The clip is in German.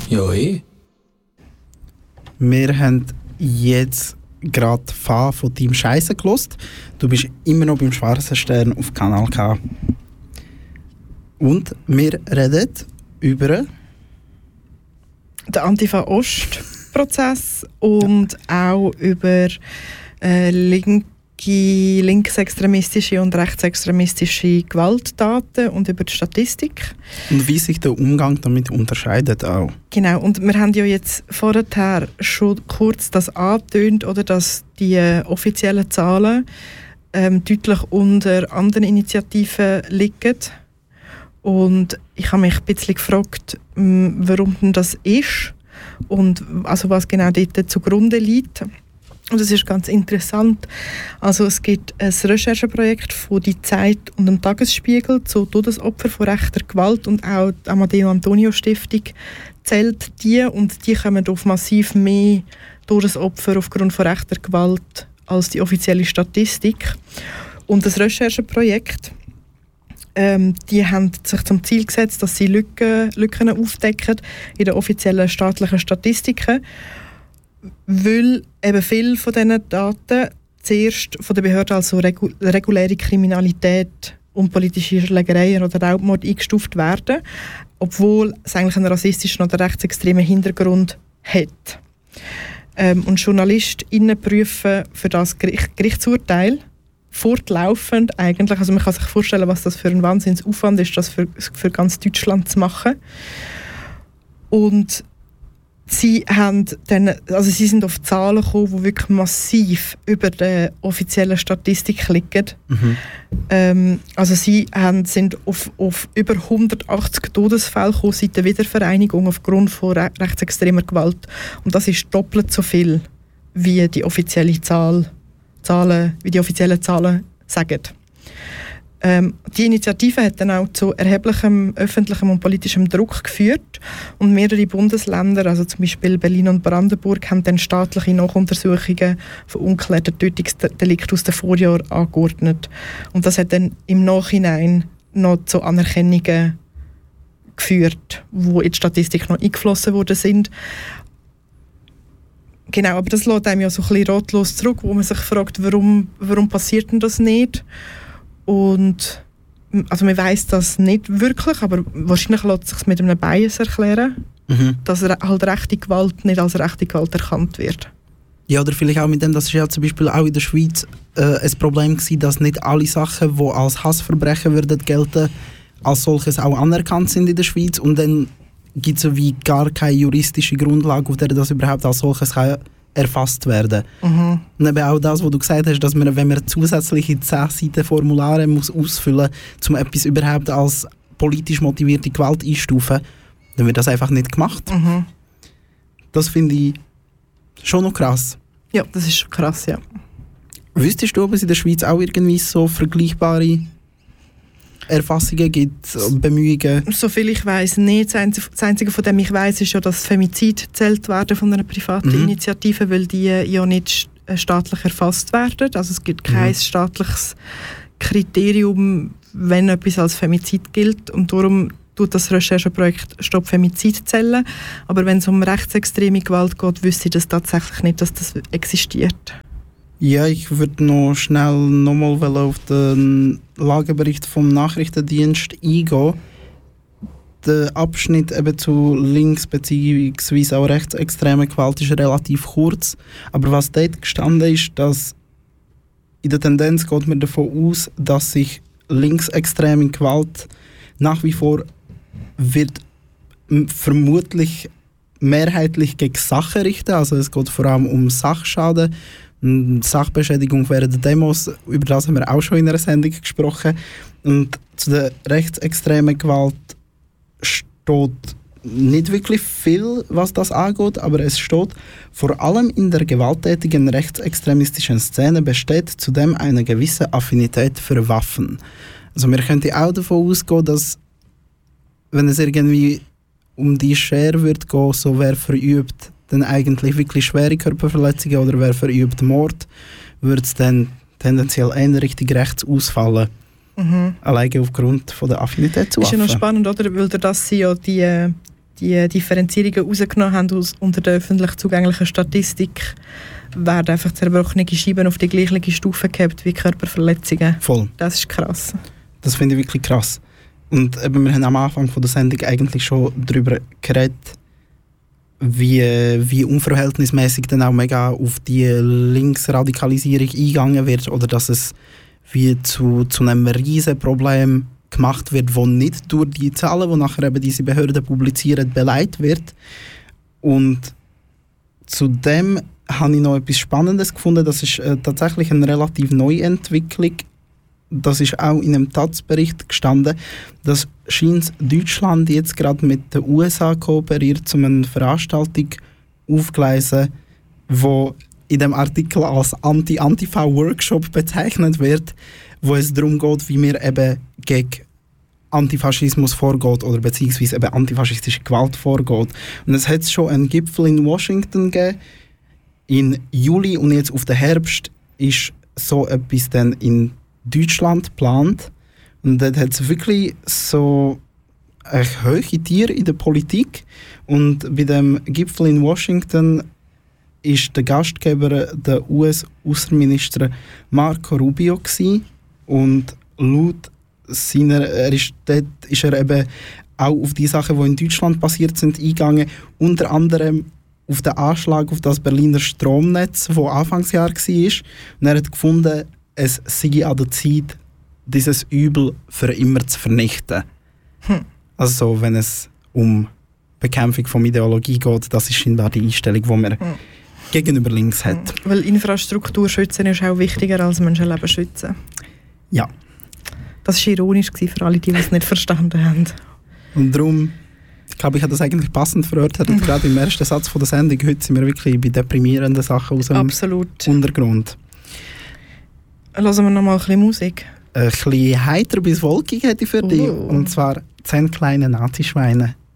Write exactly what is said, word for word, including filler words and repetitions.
Ja, eh. Wir haben jetzt gerade Fa von Team Scheisse gelost. Du bist immer noch beim Schwarzen Stern auf Kanal K. Und wir reden über den Antifa-Ost-Prozess und ja. auch über äh, linke, linksextremistische und rechtsextremistische Gewalttaten und über die Statistik. Und wie sich der Umgang damit unterscheidet auch. Genau, und wir haben ja jetzt vorher schon kurz das angetönt, oder, dass die äh, offiziellen Zahlen ähm, deutlich unter anderen Initiativen liegen. Und ich habe mich ein bisschen gefragt, warum denn das ist und also was genau dort zugrunde liegt. Und das ist ganz interessant. Also es gibt ein Rechercheprojekt von «Die Zeit» und dem «Tagesspiegel» zu Todesopfern von rechter Gewalt, und auch die Amadeo Antonio Stiftung zählt die, und die kommen auf massiv mehr Todesopfer aufgrund von rechter Gewalt als die offizielle Statistik. Und das Rechercheprojekt, ähm, die haben sich zum Ziel gesetzt, dass sie Lücken, Lücken aufdecken in den offiziellen staatlichen Statistiken, weil eben viele von diesen Daten zuerst von der Behörde als so regu- reguläre Kriminalität und politische Schlägereien oder Raubmord eingestuft werden, obwohl es eigentlich einen rassistischen oder rechtsextremen Hintergrund hat. Ähm, und JournalistInnen prüfen für das Gericht- Gerichtsurteil fortlaufend eigentlich, also man kann sich vorstellen, was das für ein Wahnsinnsaufwand ist, das für, für ganz Deutschland zu machen. Und sie haben dann, also sie sind auf Zahlen gekommen, die wirklich massiv über der offiziellen Statistik liegen. Mhm. Ähm, also sie haben, sind auf, auf über hundertachtzig Todesfälle gekommen seit der Wiedervereinigung aufgrund von re- rechtsextremer Gewalt. Und das ist doppelt so viel, wie die offizielle Zahl, Zahlen, wie die offiziellen Zahlen sagen. Ähm, die Initiative hat dann auch zu erheblichem öffentlichem und politischem Druck geführt, und mehrere Bundesländer, also zum Beispiel Berlin und Brandenburg, haben dann staatliche Nachuntersuchungen von ungeklärten Tötungsdelikten aus den Vorjahren angeordnet. Und das hat dann im Nachhinein noch zu Anerkennungen geführt, die in die Statistik noch eingeflossen worden sind. Genau, aber das lässt einem ja so ein bisschen ratlos zurück, wo man sich fragt, warum, warum passiert denn das nicht? Und also man weiss das nicht wirklich, aber wahrscheinlich lässt es sich mit einem Bias erklären, mhm. dass halt rechte Gewalt nicht als rechte Gewalt erkannt wird. Ja, oder vielleicht auch mit dem, das ist ja zum Beispiel auch in der Schweiz äh, ein Problem gewesen, dass nicht alle Sachen, die als Hassverbrechen würden gelten, als solches auch anerkannt sind in der Schweiz, und dann gibt es so wie gar keine juristische Grundlage, auf der das überhaupt als solches kann erfasst werden. Mhm. Und eben auch das, was du gesagt hast, dass man, wenn man zusätzliche zehn Seiten Formulare muss ausfüllen muss, um etwas überhaupt als politisch motivierte Gewalt einzustufen, dann wird das einfach nicht gemacht. Mhm. Das finde ich schon noch krass. Ja, das ist schon krass, ja. Wüsstest du, ob es in der Schweiz auch irgendwie so vergleichbare Erfassungen gibt, Bemühungen? Soviel ich weiss nicht. Das Einzige, das Einzige, von dem ich weiss, ist ja, dass Femizid zählt werden von einer privaten mhm. Initiative, weil die ja nicht staatlich erfasst werden. Also es gibt kein mhm. staatliches Kriterium, wenn etwas als Femizid gilt, und darum tut das Rechercheprojekt Stopp Femizid zählen. Aber wenn es um rechtsextreme Gewalt geht, wüsste ich das tatsächlich nicht, dass das existiert. Ja, ich würde noch schnell nochmal auf den Lagebericht vom Nachrichtendienst eingehen. Der Abschnitt eben zu links- bzw. auch rechtsextremer Gewalt ist relativ kurz. Aber was dort gestanden ist, dass in der Tendenz geht man davon aus, dass sich linksextreme Gewalt nach wie vor wird vermutlich mehrheitlich gegen Sachen richten. Also es geht vor allem um Sachschaden, Sachbeschädigung während der Demos, über das haben wir auch schon in einer Sendung gesprochen. Und zu der rechtsextremen Gewalt steht nicht wirklich viel, was das angeht, aber es steht, vor allem in der gewalttätigen rechtsextremistischen Szene besteht zudem eine gewisse Affinität für Waffen. Also wir könnten auch davon ausgehen, dass, wenn es irgendwie um die Schere wird gehen, so wer verübt dann eigentlich wirklich schwere Körperverletzungen oder wer verübt Mord, würde es dann tendenziell eher richtig rechts ausfallen. Mhm. Alleine aufgrund von der Affinität zu Waffen. Ist ja noch spannend, oder? Weil das sind ja die, die Differenzierungen rausgenommen haben aus, unter der öffentlich zugänglichen Statistik, werden einfach zerbrochene Scheiben auf die gleiche Stufe gehabt wie Körperverletzungen. Voll. Das ist krass. Das finde ich wirklich krass. Und eben, wir haben am Anfang von der Sendung eigentlich schon darüber geredet, wie, wie unverhältnismäßig dann auch mega auf die Linksradikalisierung eingegangen wird oder dass es wie zu, zu einem riesen Problem gemacht wird, das nicht durch die Zahlen, die nachher eben diese Behörden publizieren, beleidigt wird. Und zudem habe ich noch etwas Spannendes gefunden. Das ist äh, tatsächlich eine relativ neue Entwicklung. Das ist auch in einem Taz-Bericht gestanden, dass scheint Deutschland jetzt gerade mit den U S A kooperiert, um eine Veranstaltung aufzugleisen, die in dem Artikel als Anti-Antifa-Workshop bezeichnet wird, wo es darum geht, wie wir eben gegen Antifaschismus vorgeht oder beziehungsweise eben antifaschistische Gewalt vorgeht. Und es hat schon einen Gipfel in Washington gegeben, in Juli, und jetzt auf den Herbst ist so etwas dann in Deutschland geplant. Und dort hat es wirklich so eine hohe Tier in der Politik. Und bei dem Gipfel in Washington ist der Gastgeber der U S-Außenminister Marco Rubio gewesen. Und laut seiner, er ist, dort ist er eben auch auf die Sachen, die in Deutschland passiert sind, eingegangen. Unter anderem auf den Anschlag auf das Berliner Stromnetz, das Anfangsjahr war. Und er hat gefunden, es sei an der Zeit, dieses Übel für immer zu vernichten. Hm. Also wenn es um Bekämpfung von Ideologie geht, das ist scheinbar die Einstellung, die man hm. gegenüber links hat. Hm. Weil Infrastruktur schützen ist auch wichtiger als Menschenleben schützen. Ja. Das war ironisch für alle, die es nicht verstanden haben. Und darum, ich glaube, ich habe das eigentlich passend verurteilt, mhm. gerade im ersten Satz von der Sendung. Heute sind wir wirklich bei deprimierenden Sachen aus dem Absolut. Untergrund. Hören wir noch mal ein bisschen Musik. Ein bisschen heiter bis wolkig hätte ich für oh. dich. Und zwar «Zehn kleine Nazischweine».